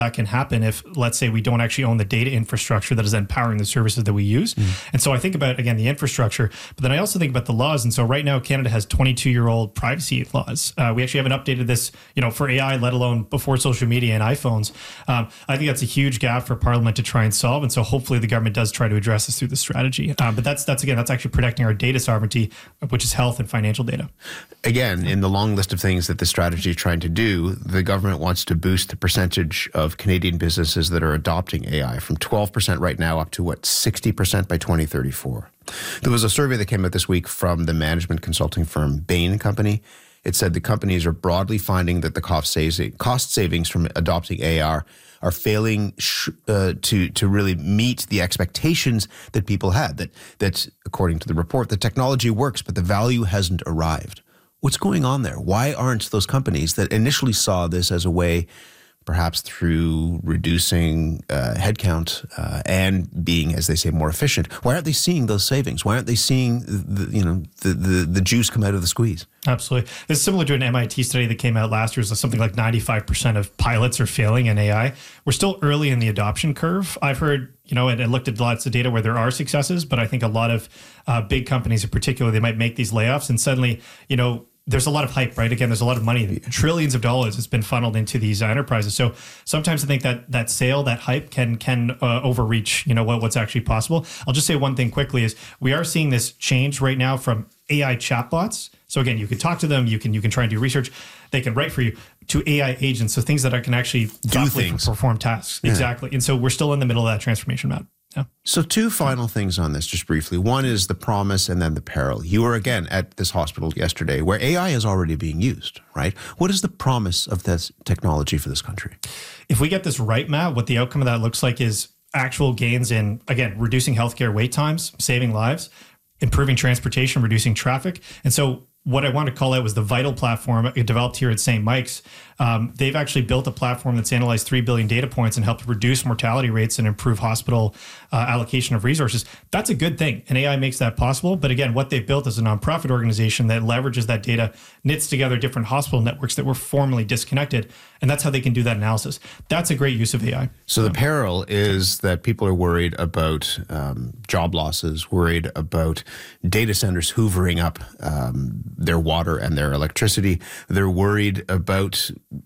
that can happen if, let's say, we don't actually own the data infrastructure that is then powering the services that we use. And so I think about, again, the infrastructure, but then I also think about the laws. And so right now, Canada has 22-year-old privacy laws. We actually haven't updated this, for AI, let alone before social media and iPhones. I think that's a huge gap for Parliament to try and solve. And so hopefully the government does try to address this through the strategy. But that's actually protecting our data sovereignty, which is health and financial data. Again, in the long list of things that the strategy is trying to do, the government wants to boost the percentage of Canadian businesses that are adopting AI from 12% right now up to 60% by 2034. There was a survey that came out this week from the management consulting firm Bain Company. It said the companies are broadly finding that the cost savings from adopting AI are failing to really meet the expectations that people had. That according to the report, the technology works, but the value hasn't arrived. What's going on there? Why aren't those companies that initially saw this as a way, perhaps through reducing headcount and being, as they say, more efficient, why aren't they seeing those savings? Why aren't they seeing the juice come out of the squeeze? Absolutely. It's similar to an MIT study that came out last year. So something like 95% of pilots are failing in AI. We're still early in the adoption curve. I've heard, and I looked at lots of data where there are successes, but I think a lot of big companies in particular, they might make these layoffs and suddenly, there's a lot of hype, right? Again, there's a lot of money, trillions of dollars has been funneled into these enterprises. So sometimes I think that sale, that hype can overreach, what's actually possible. I'll just say one thing quickly is we are seeing this change right now from AI chatbots. So again, you can talk to them, you can try and do research, they can write for you, to AI agents. So things that can actually do things, perform tasks. Yeah. Exactly. And so we're still in the middle of that transformation map. Yeah. So two final things on this, just briefly. One is the promise and then the peril. You were again at this hospital yesterday where AI is already being used, right? What is the promise of this technology for this country? If we get this right, Matt, what the outcome of that looks like is actual gains in, again, reducing healthcare wait times, saving lives, improving transportation, reducing traffic. And so what I want to call out was the Vital platform developed here at St. Mike's. They've actually built a platform that's analyzed 3 billion data points and helped reduce mortality rates and improve hospital allocation of resources. That's a good thing, and AI makes that possible. But again, what they've built is a nonprofit organization that leverages that data, knits together different hospital networks that were formerly disconnected, and that's how they can do that analysis. That's a great use of AI. So the peril is that people are worried about job losses, worried about data centers hoovering up their water and their electricity. They're worried about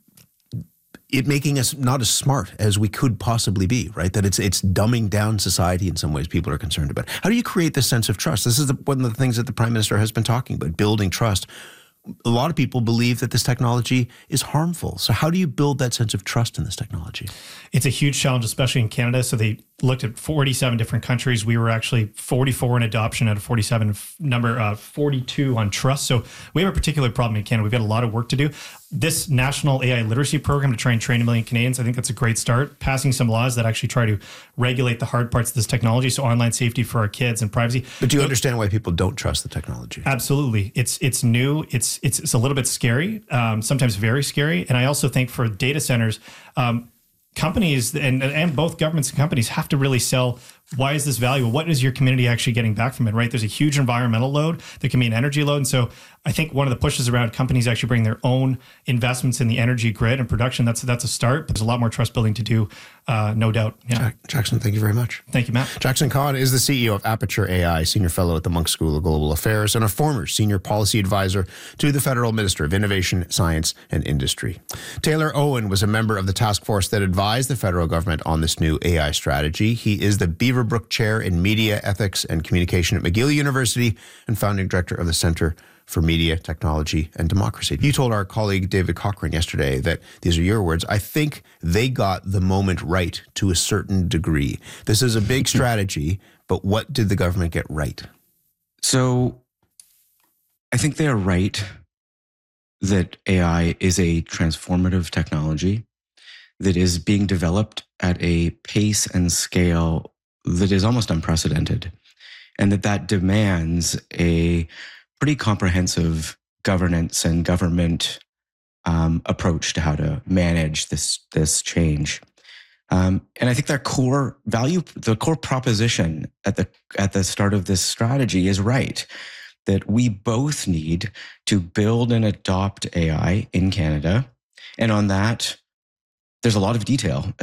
it making us not as smart as we could possibly be, right? That it's dumbing down society in some ways people are concerned about. How do you create this sense of trust? This is one of the things that the Prime Minister has been talking about, building trust. A lot of people believe that this technology is harmful. So how do you build that sense of trust in this technology? It's a huge challenge, especially in Canada. So they looked at 47 different countries. We were actually 44 in adoption out of 47, number 42 on trust. So we have a particular problem in Canada. We've got a lot of work to do. This national AI literacy program to try and train 1 million Canadians, I think that's a great start. Passing some laws that actually try to regulate the hard parts of this technology. So online safety for our kids and privacy. But do you understand why people don't trust the technology? Absolutely. It's new. It's a little bit scary, sometimes very scary. And I also think for data centers, companies and both governments and companies have to really sell, why is this valuable? What is your community actually getting back from it, right? There's a huge environmental load. There can be an energy load. And so I think one of the pushes around companies actually bring their own investments in the energy grid and production, that's a start. But there's a lot more trust building to do, no doubt. Yeah. Jackson, thank you very much. Thank you, Matt. Jackson Codd is the CEO of Aperture AI, Senior Fellow at the Munk School of Global Affairs, and a former Senior Policy Advisor to the Federal Minister of Innovation, Science, and Industry. Taylor Owen was a member of the task force that advised the federal government on this new AI strategy. He is the Beaverbrook Chair in Media, Ethics, and Communication at McGill University and founding director of the Center for Media, Technology, and Democracy. You told our colleague David Cochrane yesterday that, these are your words, I think they got the moment right to a certain degree. This is a big strategy, but what did the government get right? So I think they are right that AI is a transformative technology that is being developed at a pace and scale that is almost unprecedented, and that demands a pretty comprehensive governance and government approach to how to manage this change. And I think that core value, the core proposition at the start of this strategy is right, that we both need to build and adopt AI in Canada. And on that, there's a lot of detail